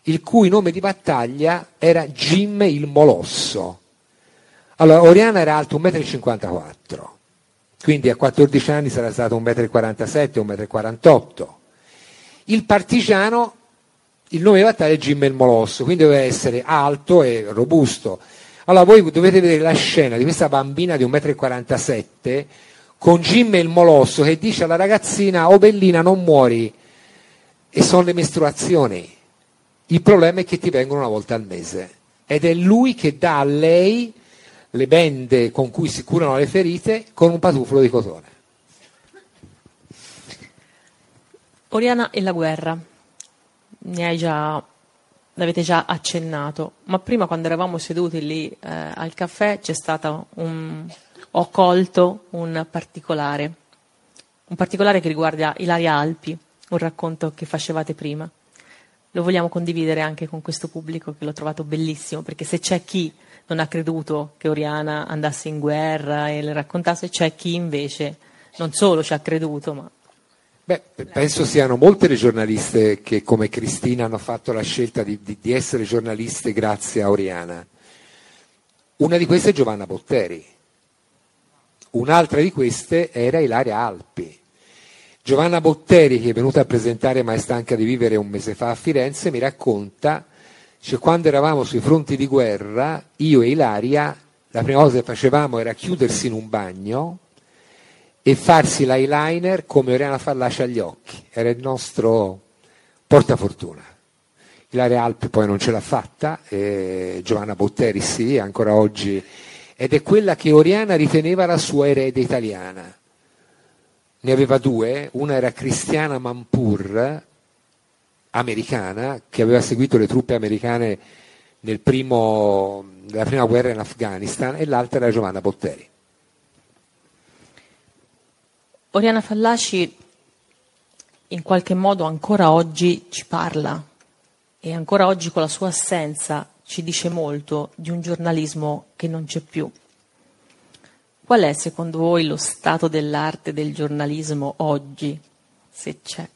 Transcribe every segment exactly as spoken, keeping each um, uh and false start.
il cui nome di battaglia era Jim il Molosso. Allora, Oriana era alto un metro e cinquantaquattro metri, quindi a quattordici anni sarà stato un metro e quarantasette, un metro e quarantotto metri. Il partigiano, il nome di battaglia è Jim il Molosso, quindi doveva essere alto e robusto. Allora voi dovete vedere la scena di questa bambina di un metro e quarantasette metri con Jim il Molosso che dice alla ragazzina: "Oh bellina, non muori", e sono le mestruazioni. Il problema è che ti vengono una volta al mese, ed è lui che dà a lei le bende con cui si curano le ferite con un patufolo di cotone. Oriana e la guerra, ne hai già, l'avete già accennato, ma prima, quando eravamo seduti lì eh, al caffè, c'è stato un, ho colto un particolare, un particolare che riguarda Ilaria Alpi, un racconto che facevate prima. Lo vogliamo condividere anche con questo pubblico, che l'ho trovato bellissimo, perché se c'è chi non ha creduto che Oriana andasse in guerra e le raccontasse, c'è chi invece non solo ci ha creduto, ma... Beh, penso siano molte le giornaliste che, come Cristina, hanno fatto la scelta di, di, di essere giornaliste grazie a Oriana. Una di queste è Giovanna Botteri, un'altra di queste era Ilaria Alpi. Giovanna Botteri, che è venuta a presentare Ma è stanca di vivere un mese fa a Firenze, mi racconta, cioè, quando eravamo sui fronti di guerra, io e Ilaria, la prima cosa che facevamo era chiudersi in un bagno e farsi l'eyeliner come Oriana Fallaci agli occhi. Era il nostro portafortuna. Ilaria Alpi poi non ce l'ha fatta, e Giovanna Botteri sì, ancora oggi, ed è quella che Oriana riteneva la sua erede italiana. Ne aveva due, una era Cristiana Manpur, americana, che aveva seguito le truppe americane nel primo, nella prima guerra in Afghanistan, e l'altra era Giovanna Botteri. Oriana Fallaci in qualche modo ancora oggi ci parla, e ancora oggi con la sua assenza ci dice molto di un giornalismo che non c'è più. Qual è secondo voi lo stato dell'arte del giornalismo oggi, se c'è?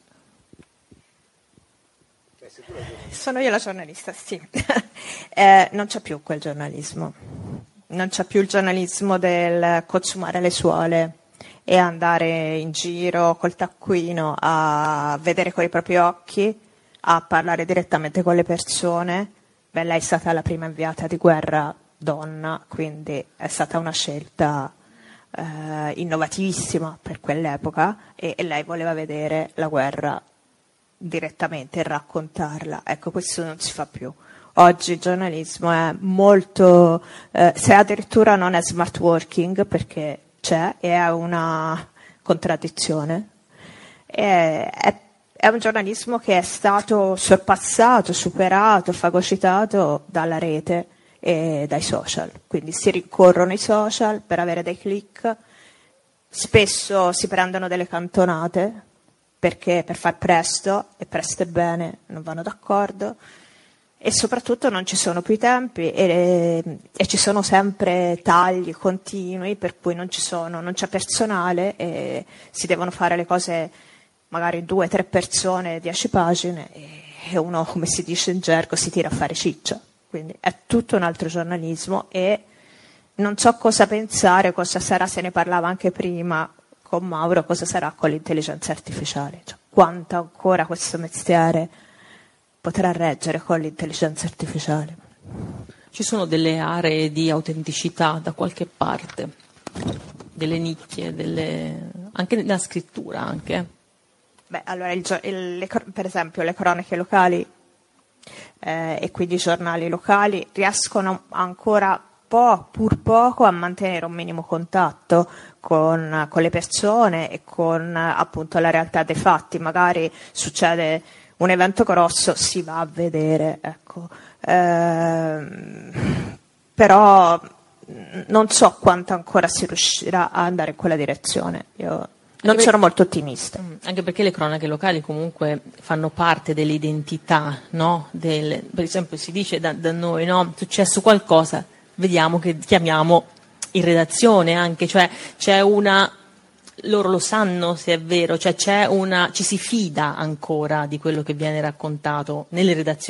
Sono io la giornalista, sì. eh, non c'è più quel giornalismo. Non c'è più il giornalismo del consumare le suole e andare in giro col taccuino a vedere con i propri occhi, a parlare direttamente con le persone. Beh, lei è stata la prima inviata di guerra donna, quindi è stata una scelta eh, innovativissima per quell'epoca, e, e lei voleva vedere la guerra direttamente e raccontarla. Ecco, questo non si fa più. Oggi il giornalismo è molto, eh, se addirittura non è smart working, perché c'è, e è una contraddizione. È, è, è un giornalismo che è stato sorpassato, superato, fagocitato dalla rete e dai social. Quindi si rincorrono i social per avere dei click, spesso si prendono delle cantonate, perché per far presto, e presto e bene non vanno d'accordo, e soprattutto non ci sono più i tempi, e, e ci sono sempre tagli continui, per cui non ci sono, non c'è personale, e si devono fare le cose magari due, tre persone, dieci pagine, e uno, come si dice in gergo, si tira a fare ciccia. Quindi è tutto un altro giornalismo, e non so cosa pensare, cosa sarà, se ne parlava anche prima con Mauro, cosa sarà con l'intelligenza artificiale, cioè, quanto ancora questo mestiere potrà reggere con l'intelligenza artificiale. Ci sono delle aree di autenticità da qualche parte, delle nicchie, delle... anche nella scrittura anche. Beh, allora, il, il, le, per esempio, le cronache locali eh, e quindi i giornali locali riescono ancora po', pur poco, a mantenere un minimo contatto con, con le persone e con appunto la realtà dei fatti. Magari succede un evento grosso, si va a vedere, ecco. Ehm, però non so quanto ancora si riuscirà a andare in quella direzione. Io non sono molto ottimista. Anche perché le cronache locali comunque fanno parte dell'identità, no? Del, per esempio si dice da, da noi, no? È successo qualcosa, vediamo che chiamiamo in redazione anche, cioè c'è una, loro lo sanno se è vero, cioè c'è una, ci si fida ancora di quello che viene raccontato nelle redazioni.